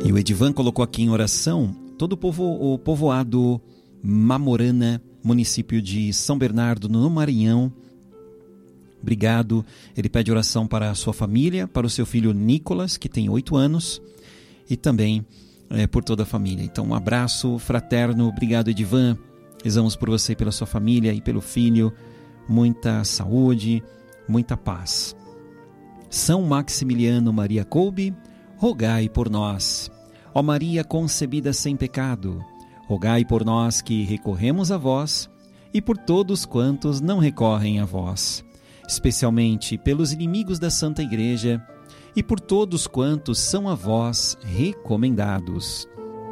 E o Edivan colocou aqui em oração todo o povoado Mamorana, município de São Bernardo, no Maranhão. Obrigado. Ele pede oração para a sua família, para o seu filho Nicolas, que tem 8 anos, e também por toda a família. Então, um abraço fraterno. Obrigado, Edivan. Rezamos por você e pela sua família e pelo filho. Muita saúde, muita paz. São Maximiliano Maria Kolbe, rogai por nós. Ó Maria concebida sem pecado, rogai por nós que recorremos a vós e por todos quantos não recorrem a vós, especialmente pelos inimigos da Santa Igreja e por todos quantos são a vós recomendados.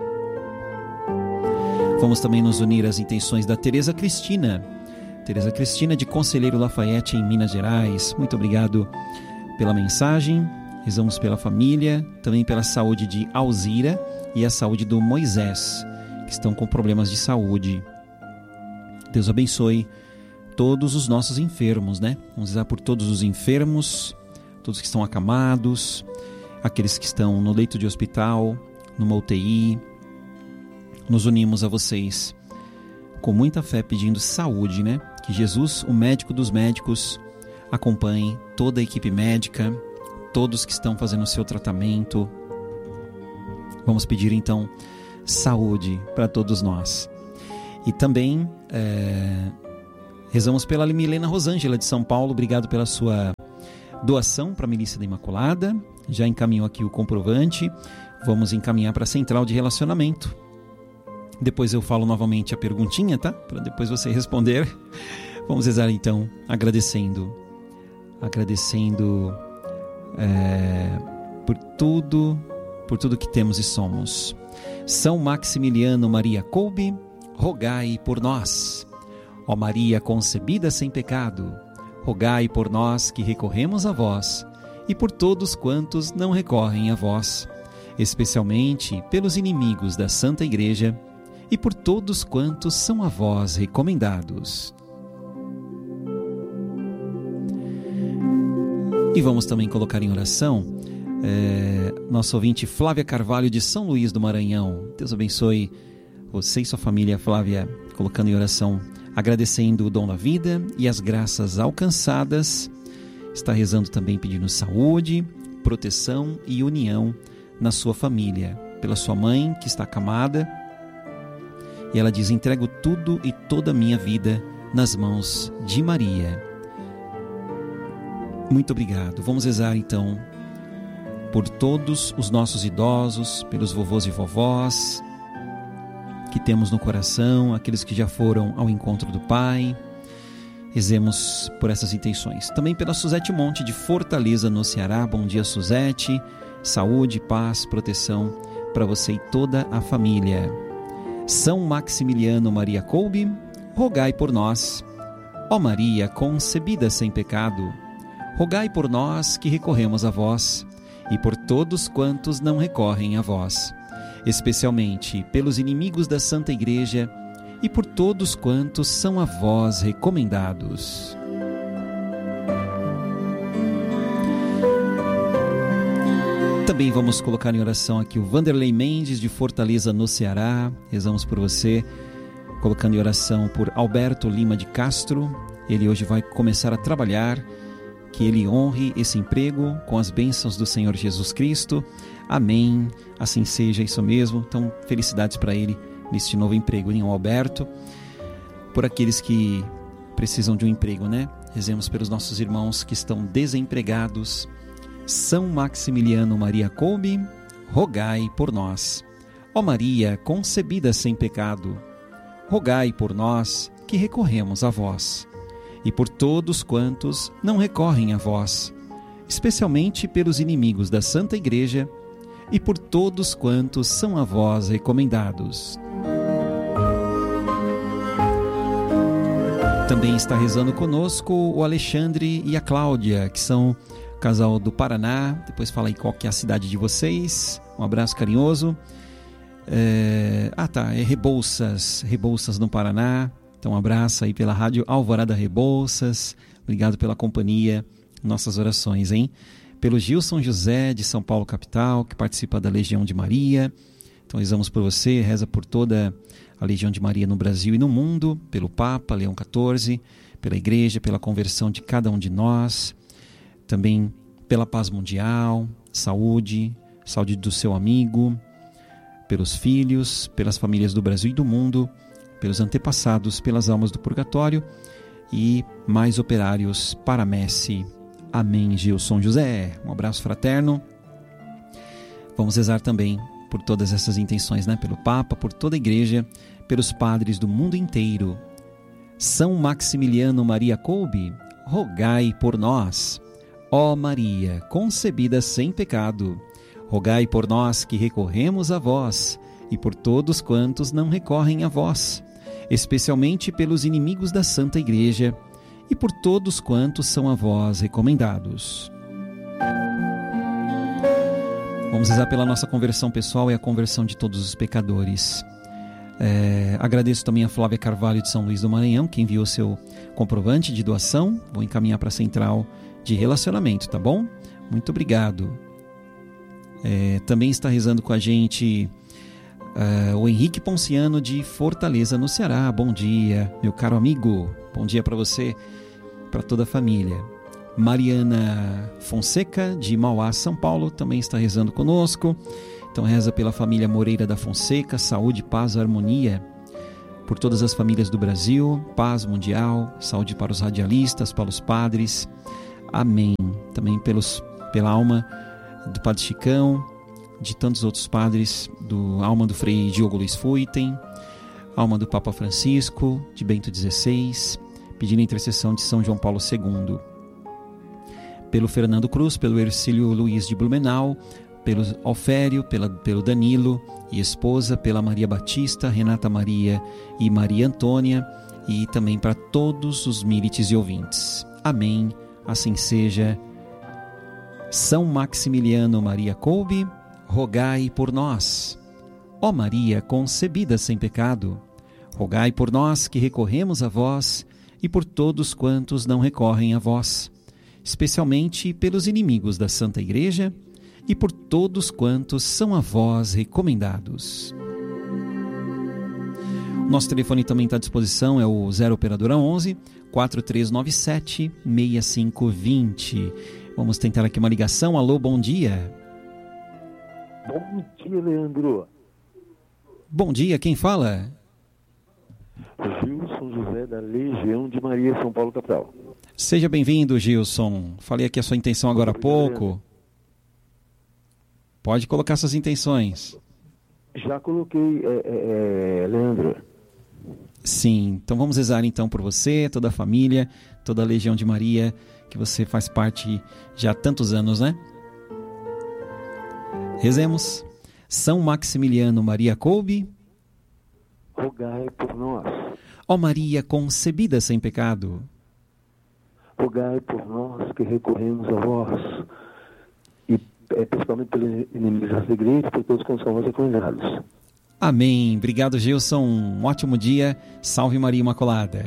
Vamos também nos unir às intenções da Tereza Cristina. Tereza Cristina de Conselheiro Lafayette, em Minas Gerais. Muito obrigado pela mensagem. Rezamos pela família, também pela saúde de Alzira e a saúde do Moisés, que estão com problemas de saúde. Deus abençoe todos os nossos enfermos, né? Vamos rezar por todos os enfermos, todos que estão acamados, aqueles que estão no leito de hospital, numa UTI. Nos unimos a vocês com muita fé, pedindo saúde, né? Que Jesus, o médico dos médicos, acompanhe toda a equipe médica, todos que estão fazendo o seu tratamento. Vamos pedir então saúde para todos nós. E também rezamos pela Milena Rosângela de São Paulo. Obrigado pela sua doação para a Milícia da Imaculada. Já encaminhou aqui o comprovante. Vamos encaminhar para a Central de Relacionamento. Depois eu falo novamente a perguntinha, tá? Para depois você responder. Vamos rezar então agradecendo por tudo que temos e somos. São Maximiliano Maria Kolbe, rogai por nós. Ó Maria concebida sem pecado, rogai por nós que recorremos a vós e por todos quantos não recorrem a vós, especialmente pelos inimigos da Santa Igreja e por todos quantos são a vós recomendados. E vamos também colocar em oração nosso ouvinte Flávia Carvalho de São Luís do Maranhão. Deus abençoe você e sua família, Flávia, colocando em oração, agradecendo o dom da vida e as graças alcançadas. Está rezando também pedindo saúde, proteção e união na sua família, pela sua mãe que está acamada. E ela diz: entrego tudo e toda a minha vida nas mãos de Maria. Muito obrigado. Vamos rezar então por todos os nossos idosos, pelos vovôs e vovós que temos no coração, aqueles que já foram ao encontro do Pai. Rezemos por essas intenções. Também pela Suzete Monte de Fortaleza, no Ceará. Bom dia, Suzete. Saúde, paz, proteção para você e toda a família. São Maximiliano Maria Kolbe, rogai por nós. Ó Maria concebida sem pecado, rogai por nós que recorremos a vós e por todos quantos não recorrem a vós, especialmente pelos inimigos da Santa Igreja e por todos quantos são a vós recomendados. Também vamos colocar em oração aqui o Vanderlei Mendes de Fortaleza, no Ceará. Rezamos por você, colocando em oração por Alberto Lima de Castro. Ele hoje vai começar a trabalhar. Que ele honre esse emprego com as bênçãos do Senhor Jesus Cristo. Amém. Assim seja, isso mesmo. Então, felicidades para ele neste novo emprego, em Alberto. Por aqueles que precisam de um emprego, né? Rezemos pelos nossos irmãos que estão desempregados. São Maximiliano Maria Kolbe, rogai por nós. Ó Maria concebida sem pecado, rogai por nós que recorremos a vós e por todos quantos não recorrem a vós, especialmente pelos inimigos da Santa Igreja e por todos quantos são a vós recomendados. Também está rezando conosco o Alexandre e a Cláudia, que são o casal do Paraná. Depois fala aí qual que é a cidade de vocês. Um abraço carinhoso. É Rebouças no Paraná. Então um abraço aí pela Rádio Alvorada Rebouças. Obrigado pela companhia, nossas orações, hein? pelo Gilson José de São Paulo capital, que participa da Legião de Maria. Então rezamos por você, reza por toda a Legião de Maria no Brasil e no mundo, pelo Papa Leão XIV, pela Igreja, pela conversão de cada um de nós, também pela paz mundial, saúde do seu amigo, pelos filhos, pelas famílias do Brasil e do mundo, pelos antepassados, pelas almas do purgatório e mais operários para a messe. Amém, Gilson José. Um abraço fraterno. Vamos rezar também por todas essas intenções, né? Pelo Papa, por toda a Igreja, pelos padres do mundo inteiro. São Maximiliano Maria Kolbe, rogai por nós. Ó Maria, concebida sem pecado, rogai por nós que recorremos a vós e por todos quantos não recorrem a vós, especialmente pelos inimigos da Santa Igreja e por todos quantos são a vós recomendados. Vamos rezar pela nossa conversão pessoal e a conversão de todos os pecadores. Agradeço também a Flávia Carvalho de São Luís do Maranhão, que enviou seu comprovante de doação. Vou encaminhar para a central de relacionamento, tá bom? Muito obrigado. Também está rezando com a gente o Henrique Ponciano de Fortaleza, no Ceará. Bom dia, meu caro amigo. Bom dia para você, para toda a família. Mariana Fonseca de Mauá, São Paulo, também está rezando conosco. Então reza pela família Moreira da Fonseca, saúde, paz, harmonia. Por todas as famílias do Brasil, paz mundial, saúde para os radialistas, para os padres. Amém. Também pela alma do Padre Chicão, de tantos outros padres, alma do Frei Diogo Luiz Fuiten, alma do Papa Francisco, de Bento XVI, pedindo a intercessão de São João Paulo II. Pelo Fernando Cruz, pelo Ercílio Luiz de Blumenau, pelo Alfério, pelo Danilo e esposa, pela Maria Batista, Renata Maria e Maria Antônia, e também para todos os mírites e ouvintes. Amém, assim seja. São Maximiliano Maria Kolbe, rogai por nós. Ó Maria concebida sem pecado, rogai por nós que recorremos a vós e por todos quantos não recorrem a vós, especialmente pelos inimigos da Santa Igreja e por todos quantos são a vós recomendados. Nosso telefone também está à disposição, é o 0 Operadora 11 4397 6520. Vamos tentar aqui uma ligação. Alô, bom dia. Bom dia, Leandro. Bom dia, quem fala? Gilson José da Legião de Maria, São Paulo capital. Seja bem-vindo, Gilson. Falei aqui a sua intenção agora há pouco. Pode colocar suas intenções. Já coloquei, Leandro. Sim, então vamos rezar então por você, toda a família, toda a Legião de Maria, que você faz parte já há tantos anos, né? Rezemos. São Maximiliano Maria Kolbe, rogai por nós. Ó Maria concebida sem pecado, rogai por nós que recorremos a vós, e principalmente pelos inimigos da igreja, por todos quantos são vós recomendados. Amém. Obrigado, Gilson. Um ótimo dia. Salve Maria Imaculada.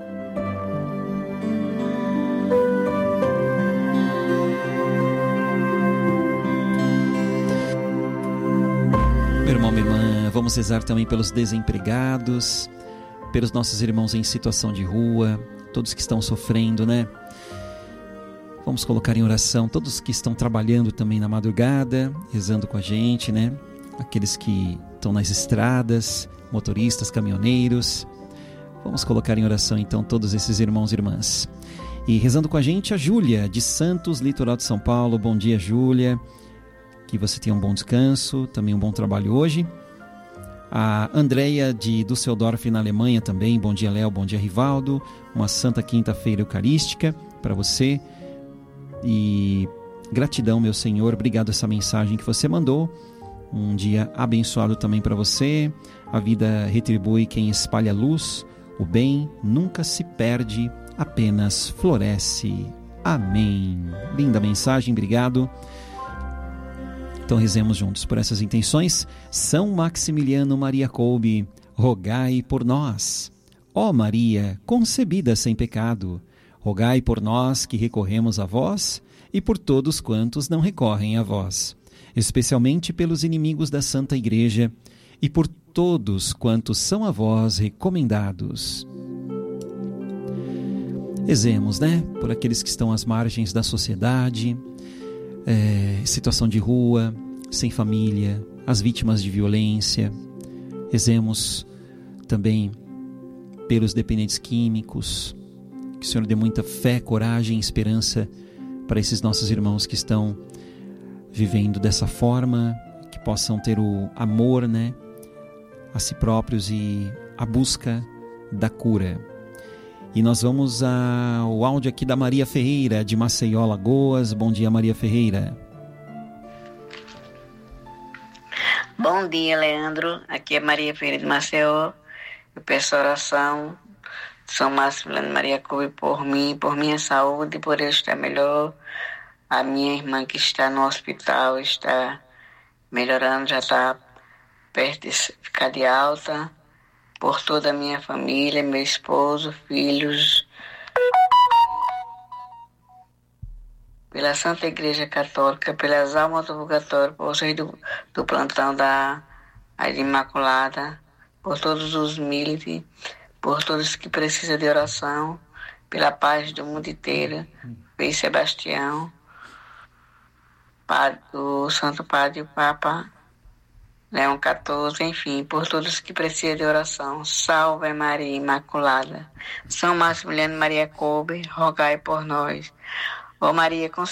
Meu irmão, minha irmã, vamos rezar também pelos desempregados, pelos nossos irmãos em situação de rua, todos que estão sofrendo, né? Vamos colocar em oração todos que estão trabalhando também na madrugada, rezando com a gente, né? Aqueles que estão nas estradas, motoristas, caminhoneiros. Vamos colocar em oração então todos esses irmãos e irmãs. E rezando com a gente a Júlia, de Santos, litoral de São Paulo. Bom dia, Júlia. Que você tenha um bom descanso, também um bom trabalho hoje. A Andréia de Düsseldorf, na Alemanha também. Bom dia, Léo. Bom dia, Rivaldo. Uma santa quinta-feira eucarística para você. E gratidão, meu Senhor. Obrigado essa mensagem que você mandou. Um dia abençoado também para você. A vida retribui quem espalha luz. O bem nunca se perde, apenas floresce. Amém. Linda mensagem, obrigado. Então rezemos juntos por essas intenções. São Maximiliano Maria Kolbe, rogai por nós. Ó Maria, concebida sem pecado, rogai por nós que recorremos a vós e por todos quantos não recorrem a vós, especialmente pelos inimigos da Santa Igreja e por todos quantos são a vós recomendados. Rezemos, por aqueles que estão às margens da sociedade, situação de rua, sem família, as vítimas de violência. Rezemos também pelos dependentes químicos. Que o Senhor dê muita fé, coragem e esperança para esses nossos irmãos que estão vivendo dessa forma, que possam ter o amor, a si próprios e a busca da cura. E nós vamos ao áudio aqui da Maria Ferreira, de Maceió, Alagoas. Bom dia, Maria Ferreira. Bom dia, Leandro. Aqui é Maria Ferreira de Maceió. Eu peço oração São Maximiliano Maria Couve por mim, por minha saúde, por eu estar melhor. A minha irmã que está no hospital está melhorando, já está perto de ficar de alta. Por toda a minha família, meu esposo, filhos. Pela Santa Igreja Católica, pelas almas do purgatório, por vocês do plantão da Imaculada, por todos os militares, por todos que precisam de oração, pela paz do mundo inteiro, Frei Sebastião, o Santo Padre e o Papa Leão XIV, enfim, por todos que precisam de oração. Salve Maria Imaculada. São Maximiliano Maria Couve, rogai por nós. Ó Maria Conceição